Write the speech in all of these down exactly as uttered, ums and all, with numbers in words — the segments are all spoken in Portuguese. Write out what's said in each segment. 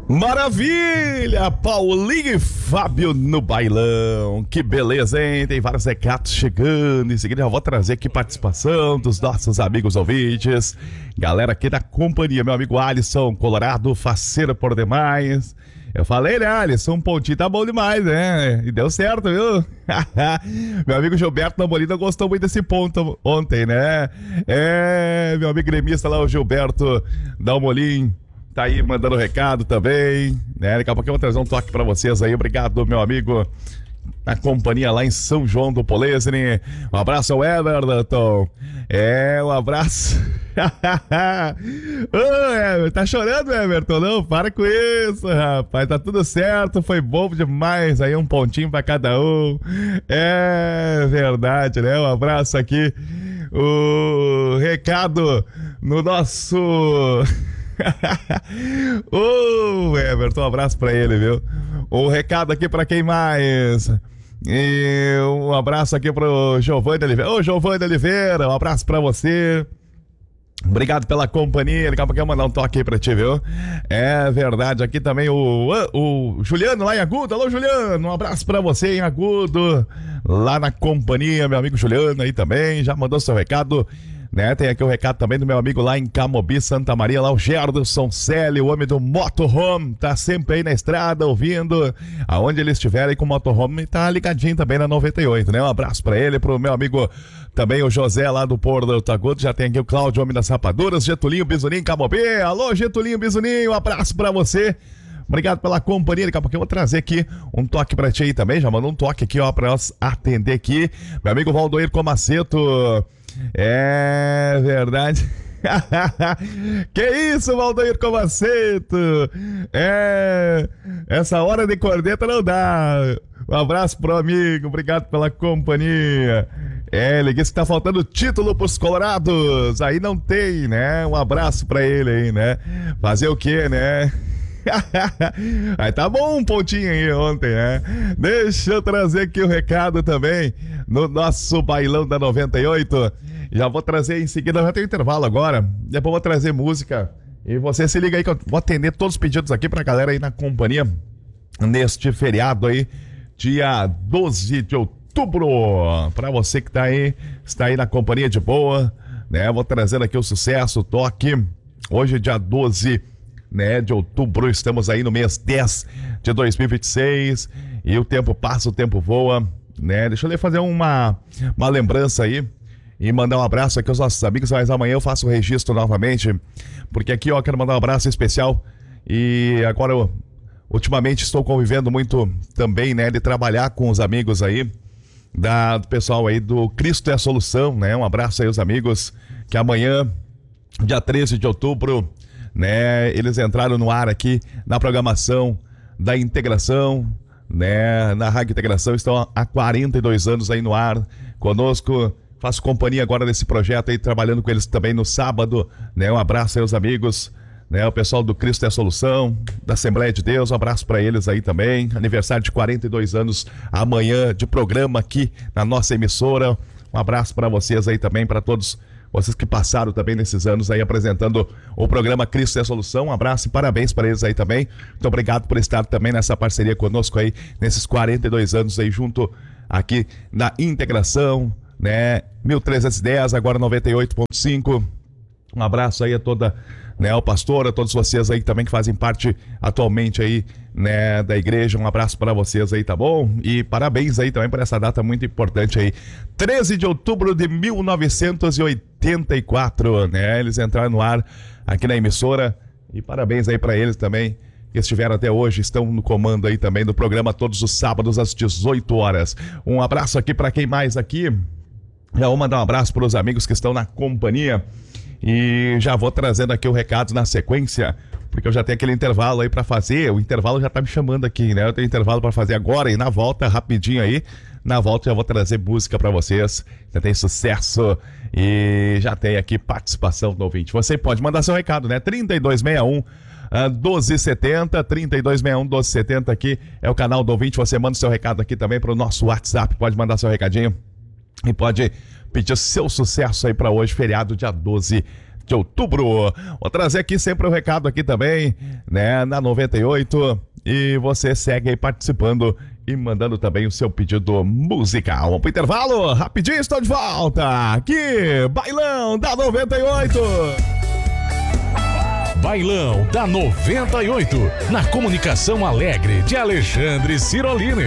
Maravilha! Paulinho e Fábio no bailão. Que beleza, hein? Tem vários recados chegando. Em seguida, eu vou trazer aqui participação dos nossos amigos ouvintes. Galera aqui da companhia, meu amigo Alisson, Colorado, faceiro por demais. Eu falei, né, Alisson? Um pontinho tá bom demais, né? E deu certo, viu? Meu amigo Gilberto da Molina gostou muito desse ponto ontem, né? É, meu amigo gremista lá, o Gilberto da Molina. Tá aí mandando recado também, né? Daqui a pouco eu vou trazer um toque pra vocês aí. Obrigado, meu amigo, na companhia lá em São João do Polesne. Um abraço ao Everton. É, um abraço. Ô, Everton, tá chorando, Everton? Não, para com isso, rapaz. Tá tudo certo, foi bom demais. Aí um pontinho pra cada um. É verdade, né? Um abraço aqui. O recado no nosso... Ô, oh, Everton, um abraço pra ele, viu? O recado aqui pra quem mais? E um abraço aqui pro Giovanni Oliveira. Ô, oh, Giovanni Oliveira, um abraço pra você. Obrigado pela companhia. Daqui a pouco eu vou mandar um toque aí pra ti, viu? É verdade, aqui também o, o Juliano lá em Agudo. Alô, Juliano, um abraço pra você em Agudo. Lá na companhia, meu amigo Juliano aí também. Já mandou seu recado, né? Tem aqui o recado também do meu amigo lá em Camobi, Santa Maria, lá o Gerderson Celi, o homem do motorhome, tá sempre aí na estrada, ouvindo, aonde ele estiver aí com o motorhome, tá ligadinho também na noventa e oito, né? Um abraço pra ele, pro meu amigo também o José lá do Porto Agudo, já tem aqui o Cláudio, homem das rapaduras, Getulinho Bizuninho, Camobi, alô Getulinho Bizuninho, um abraço pra você. Obrigado pela companhia. Daqui a pouco eu vou trazer aqui um toque pra ti aí também. Já mandou um toque aqui, ó, pra nós atender aqui. Meu amigo Valdoir Comaceto. É verdade. Que isso, Valdoir Comaceto? É. Essa hora de corneta não dá. Um abraço pro amigo. Obrigado pela companhia. É, ele disse que tá faltando título pros colorados. Aí não tem, né? Um abraço pra ele aí, né? Fazer o quê, né? Aí tá bom um pontinho aí ontem, né? Deixa eu trazer aqui o recado também no nosso bailão da noventa e oito. Já vou trazer em seguida, já tem um intervalo agora. Depois vou trazer música. E você se liga aí que eu vou atender todos os pedidos aqui pra galera aí na companhia neste feriado aí, dia doze de outubro. Pra você que tá aí, está aí na companhia de boa, né? Vou trazendo aqui o sucesso, o toque. Hoje, dia doze, né, de outubro, estamos aí no mês dez de dois mil e vinte e seis e o tempo passa, o tempo voa, né? Deixa eu fazer uma, uma lembrança aí e mandar um abraço aqui aos nossos amigos, mas amanhã eu faço o registro novamente, porque aqui, ó, quero mandar um abraço especial e agora eu, ultimamente estou convivendo muito também, né, de trabalhar com os amigos aí, da, do pessoal aí do Cristo é a Solução, né? Um abraço aí aos amigos, que amanhã, dia treze de outubro, né, eles entraram no ar aqui na programação da Integração, né, na Rádio Integração, estão há quarenta e dois anos aí no ar conosco, faço companhia agora nesse projeto aí, trabalhando com eles também no sábado, né, um abraço aí aos amigos, né, o pessoal do Cristo é a Solução, da Assembleia de Deus, um abraço para eles aí também, aniversário de quarenta e dois anos amanhã de programa aqui na nossa emissora, um abraço para vocês aí também, para todos vocês que passaram também nesses anos aí apresentando o programa Cristo é a Solução. Um abraço e parabéns para eles aí também. Muito obrigado por estar também nessa parceria conosco aí, nesses quarenta e dois anos aí, junto aqui na Integração, né? mil trezentos e dez, agora noventa e oito ponto cinco. Um abraço aí a toda, né, o pastor, a todos vocês aí também que fazem parte atualmente aí, né, da igreja. Um abraço para vocês aí, tá bom? E parabéns aí também por essa data muito importante aí, treze de outubro de mil novecentos e oitenta e quatro, né? Eles entraram no ar aqui na emissora e parabéns aí para eles também que estiveram até hoje, estão no comando aí também do programa todos os sábados às dezoito horas. Um abraço aqui para quem mais aqui. Já vou mandar um abraço para os amigos que estão na companhia. E já vou trazendo aqui o recado na sequência, porque eu já tenho aquele intervalo aí pra fazer. O intervalo já tá me chamando aqui, né? Eu tenho intervalo pra fazer agora e na volta, rapidinho aí, na volta já vou trazer música pra vocês. Já tem sucesso e já tem aqui participação do ouvinte. Você pode mandar seu recado, né? trinta e dois sessenta e um, doze setenta, trinta e dois sessenta e um, doze setenta aqui é o canal do ouvinte. Você manda seu recado aqui também pro nosso WhatsApp, pode mandar seu recadinho e pode pedir seu sucesso aí pra hoje, feriado dia doze de outubro. Vou trazer aqui sempre o um recado aqui também, né, na noventa e oito, e você segue aí participando e mandando também o seu pedido musical. Vamos pro intervalo, rapidinho, estou de volta aqui, Bailão da noventa e oito. Bailão da noventa e oito, na comunicação alegre de Alexandre Cirolini.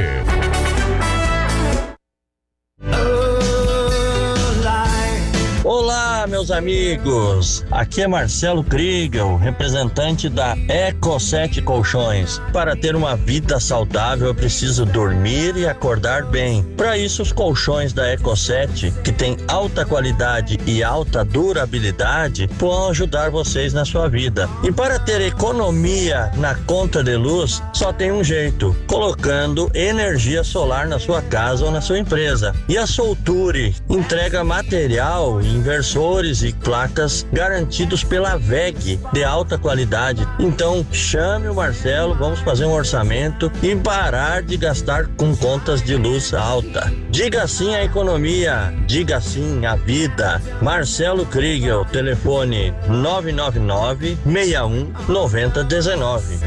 Olá, meus amigos, aqui é Marcelo Kriegel, representante da Eco sete Colchões. Para ter uma vida saudável, eu preciso dormir e acordar bem. Para isso, os colchões da Eco sete, que tem alta qualidade e alta durabilidade, vão ajudar vocês na sua vida. E para ter economia na conta de luz, só tem um jeito: colocando energia solar na sua casa ou na sua empresa. E a Solture entrega material e inversores e placas garantidos pela V E G de alta qualidade. Então chame o Marcelo, vamos fazer um orçamento e parar de gastar com contas de luz alta. Diga sim à economia, diga sim à vida. Marcelo Kriegel, telefone nove nove nove, seis um, nove zero um nove.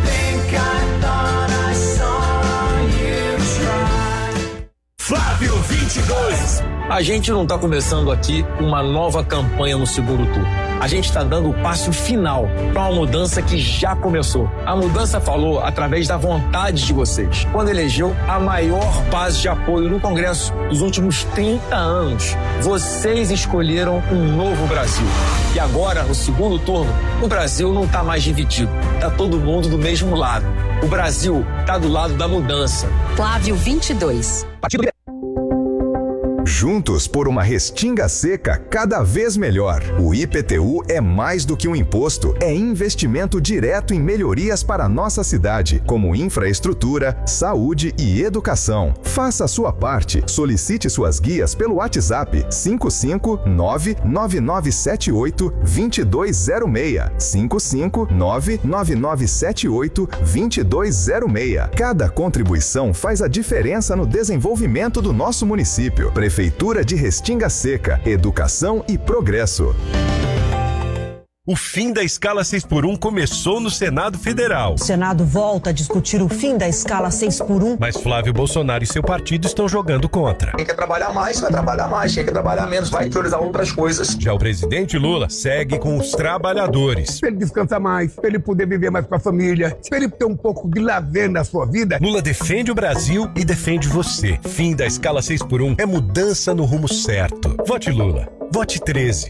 Flávio vinte e dois. A gente não está começando aqui uma nova campanha no segundo turno. A gente está dando o passo final para uma mudança que já começou. A mudança falou através da vontade de vocês, quando elegeu a maior base de apoio no Congresso dos últimos trinta anos. Vocês escolheram um novo Brasil. E agora, no segundo turno, o Brasil não está mais dividido. Está todo mundo do mesmo lado. O Brasil está do lado da mudança. Flávio vinte e dois. Partido Juntos por uma Restinga Seca cada vez melhor. O I P T U é mais do que um imposto, é investimento direto em melhorias para a nossa cidade, como infraestrutura, saúde e educação. Faça a sua parte. Solicite suas guias pelo WhatsApp cinco cinco nove nove nove sete oito dois dois zero seis. cinco cinco nove nove nove sete oito dois dois zero seis. Cada contribuição faz a diferença no desenvolvimento do nosso município. Prefeitura de Restinga Seca, educação e progresso. O fim da escala seis por um começou no Senado Federal. O Senado volta a discutir o fim da escala seis por um. Mas Flávio Bolsonaro e seu partido estão jogando contra. Quem quer trabalhar mais, vai trabalhar mais. Quem quer trabalhar menos, vai priorizar outras coisas. Já o presidente Lula segue com os trabalhadores. Pra ele descansar mais, pra ele poder viver mais com a família, pra ele ter um pouco de lazer na sua vida. Lula defende o Brasil e defende você. Fim da escala seis por um é mudança no rumo certo. Vote Lula. Vote treze.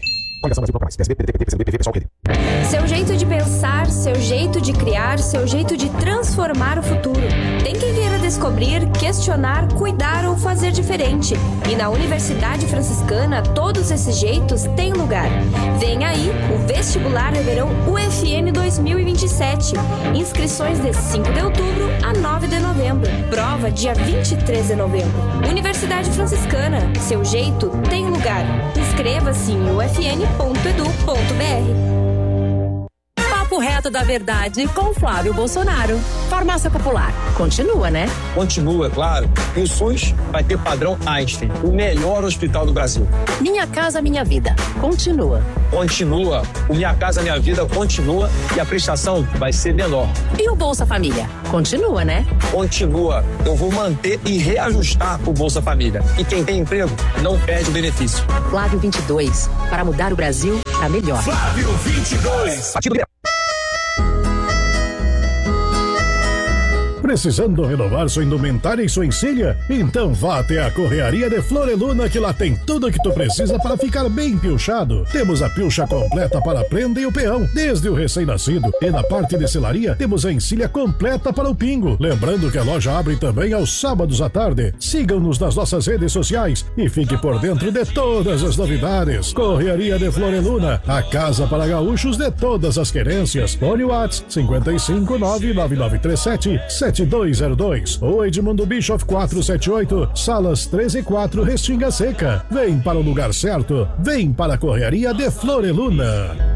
Seu jeito de pensar, seu jeito de criar, seu jeito de transformar o futuro. Tem quem queira descobrir, questionar, cuidar ou fazer diferente. E na Universidade Franciscana, todos esses jeitos têm lugar. Vem aí o Vestibular de Verão U F M dois mil e vinte e sete. Inscrições de cinco de outubro a nove de novembro. Prova dia vinte e três de novembro. Universidade Franciscana, seu jeito tem lugar. Inscreva-se em u f n ponto edu ponto b r. Papo reto da verdade com Flávio Bolsonaro. Farmácia Popular. Continua, né? Continua, claro. E o SUS vai ter padrão Einstein, o melhor hospital do Brasil. Minha Casa Minha Vida. Continua. Continua. O Minha Casa Minha Vida continua e a prestação vai ser menor. E o Bolsa Família? Continua, né? Continua. Eu vou manter e reajustar o Bolsa Família. E quem tem emprego não perde o benefício. Flávio vinte e dois. Para mudar o Brasil para melhor. Flávio vinte e dois. Partido Precisando renovar sua indumentária e sua encilha? Então vá até a Correaria de Floreluna, que lá tem tudo o que tu precisa para ficar bem pilchado. Temos a pilcha completa para a prenda e o peão, desde o recém-nascido. E na parte de selaria, temos a encilha completa para o pingo. Lembrando que a loja abre também aos sábados à tarde. Sigam-nos nas nossas redes sociais e fique por dentro de todas as novidades. Correaria de Floreluna, a casa para gaúchos de todas as querências. Fone Whats cinco cinco nove nove nove três sete sete dois zero dois ou Edmundo Bischoff quatrocentos e setenta e oito, Salas treze e quatro, Restinga Seca. Vem para o lugar certo, vem para a Correaria de Floreluna.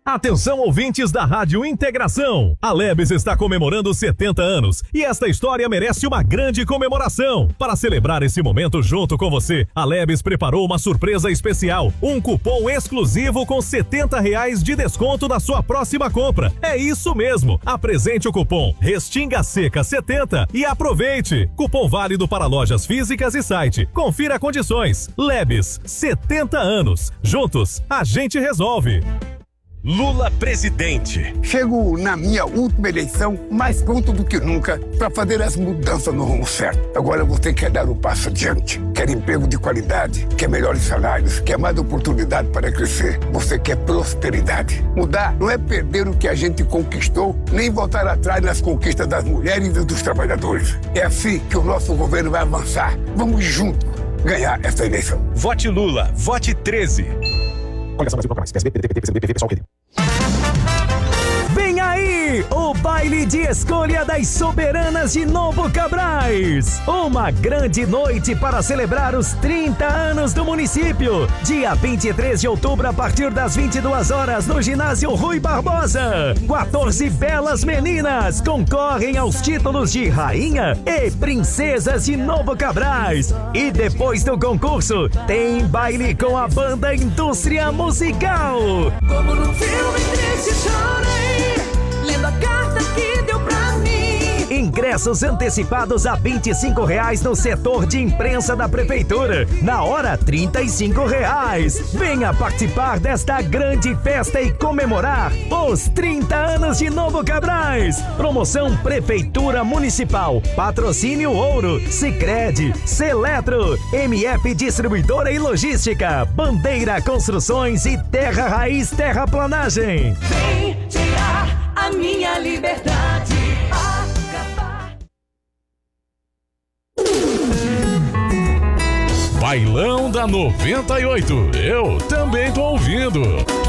Atenção, ouvintes da Rádio Integração. A Lebes está comemorando setenta anos e esta história merece uma grande comemoração. Para celebrar esse momento junto com você, a Lebes preparou uma surpresa especial, um cupom exclusivo com setenta reais de desconto na sua próxima compra. É isso mesmo. Apresente o cupom Restinga Seca setenta e aproveite. Cupom válido para lojas físicas e site. Confira condições. Lebes, setenta anos. Juntos, a gente resolve. Lula presidente. Chego na minha última eleição mais pronto do que nunca para fazer as mudanças no rumo certo. Agora você quer dar um passo adiante, quer emprego de qualidade, quer melhores salários, quer mais oportunidade para crescer. Você quer prosperidade. Mudar não é perder o que a gente conquistou, nem voltar atrás nas conquistas das mulheres e dos trabalhadores. É assim que o nosso governo vai avançar. Vamos juntos ganhar essa eleição. Vote Lula, vote treze. Vem aí o baile de escolha das soberanas de Novo Cabrais. Uma grande noite para celebrar os trinta anos do município. Dia vinte e três de outubro, a partir das vinte e duas horas, no ginásio Rui Barbosa. quatorze belas meninas concorrem aos títulos de rainha e princesas de Novo Cabrais. E depois do concurso, tem baile com a banda Indústria Musical. Como no filme triste chorei, lendo a carta que deu pra mim. Ingressos antecipados a vinte e cinco reais no setor de imprensa da prefeitura. Na hora, trinta e cinco reais. Venha participar desta grande festa e comemorar os trinta anos de Novo Cabrais. Promoção Prefeitura Municipal. Patrocínio Ouro, Sicredi, Seletro, M F Distribuidora e Logística, Bandeira Construções e Terra Raiz Terraplanagem. Vem tirar a minha liberdade. Bailão da noventa e oito. Eu também tô ouvindo.